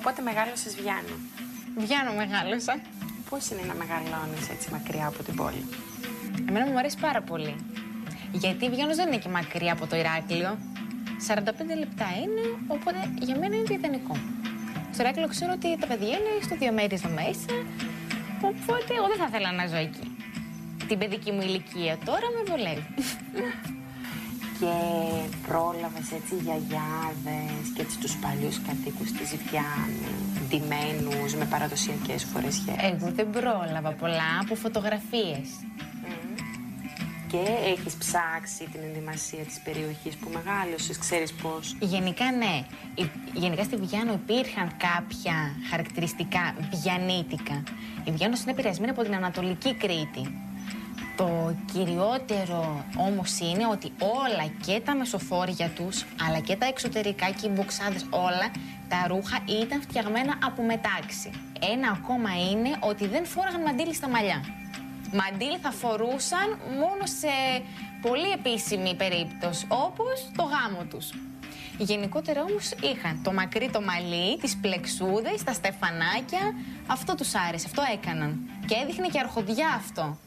Πότε μεγάλωσες, Βιάννη? Βιάννο μεγάλωσα. Πώς είναι να μεγαλώνεις έτσι μακριά από την πόλη? Εμένα μου αρέσει πάρα πολύ. Γιατί η Βιάννος δεν είναι και μακριά από το Ηράκλειο. 45 λεπτά είναι, οπότε για μένα είναι ιδανικό. Στο Ηράκλειο ξέρω ότι τα παιδιά είναι στο διαμέρισμα μέσα, οπότε εγώ δεν θα ήθελα να ζω εκεί. Την παιδική μου ηλικία τώρα με βολεύει. Και πρόλαβες έτσι γιαγιάδες και έτσι τους παλιούς κατοίκους της Βιάννη, ντυμένους με παραδοσιακές φορεσιές? Εγώ δεν πρόλαβα πολλά από φωτογραφίες. Και έχεις ψάξει την ενδυμασία της περιοχής που μεγάλωσες, ξέρεις πώς? Γενικά ναι. Γενικά στη Βιάννο υπήρχαν κάποια χαρακτηριστικά βιαννίτικα. Η Βιάννος είναι επηρεασμένη από την Ανατολική Κρήτη. Το κυριότερο όμως είναι ότι όλα και τα μεσοφόρια τους, αλλά και τα εξωτερικά και οι μποξάδες, όλα τα ρούχα ήταν φτιαγμένα από μετάξι. Ένα ακόμα είναι ότι δεν φόραγαν μαντίλι στα μαλλιά. Μαντίλι θα φορούσαν μόνο σε πολύ επίσημη περίπτωση, όπως το γάμο τους. Γενικότερα όμως είχαν το μακρύ το μαλλί, τις πλεξούδες, τα στεφανάκια. Αυτό τους άρεσε, αυτό έκαναν. Και έδειχνε και αρχοντιά αυτό.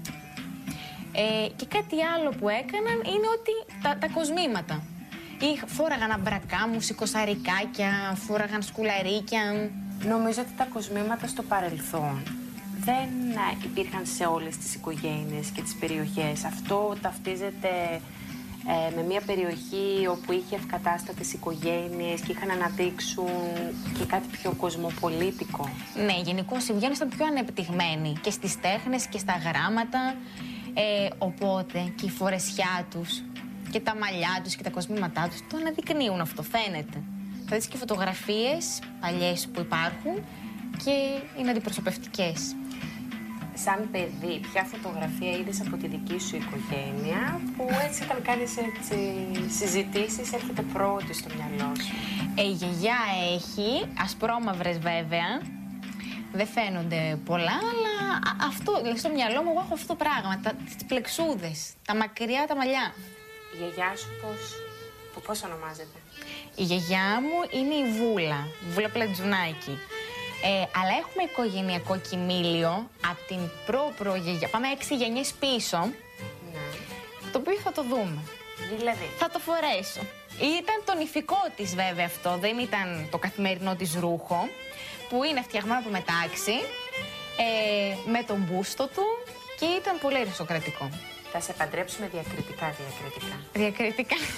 Και κάτι άλλο που έκαναν είναι ότι τα κοσμήματα. Φόραγαν αμπρακάμους, κοσαρικάκια, φόραγαν σκουλαρίκια. Νομίζω ότι τα κοσμήματα στο παρελθόν δεν υπήρχαν σε όλες τις οικογένειες και τις περιοχές. Αυτό ταυτίζεται με μια περιοχή όπου είχε ευκατάστατες οικογένειες και είχαν να αναδείξουν και κάτι πιο κοσμοπολίτικο. Ναι, γενικώς οι Βιάννες ήταν πιο ανεπτυγμένοι και στις τέχνες και στα γράμματα. Οπότε και η φορεσιά τους και τα μαλλιά τους και τα κοσμήματά τους το αναδεικνύουν αυτό, φαίνεται. Θα δεις και φωτογραφίες παλιές που υπάρχουν και είναι αντιπροσωπευτικές. Σαν παιδί, ποια φωτογραφία είδες από τη δική σου οικογένεια που έτσι όταν κάνεις συζητήσεις έρχεται πρώτη στο μυαλό σου? Η γιαγιά έχει, ασπρόμαυρες βέβαια, δεν φαίνονται πολλά, αλλά αυτό, δηλαδή στο μυαλό μου εγώ έχω αυτό το πράγμα, τις πλεξούδες, τα μακριά τα μαλλιά. Η γιαγιά σου πώς ονομάζεται? Η γιαγιά μου είναι η Βούλα, Βούλα Πλατζουνάκη. Αλλά έχουμε οικογενειακό κοιμήλιο από την προ-προγιαγιά. Πάμε 6 γενιές πίσω, Ναι. το οποίο θα το δούμε. Δηλαδή? Θα το φορέσω. Ήταν το νηφικό της βέβαια αυτό, δεν ήταν το καθημερινό της ρούχο, που είναι φτιαγμένο από μετάξι, με τον μπούστο του και ήταν πολύ αριστοκρατικό. Θα σε παντρέψουμε διακριτικά. Διακριτικά.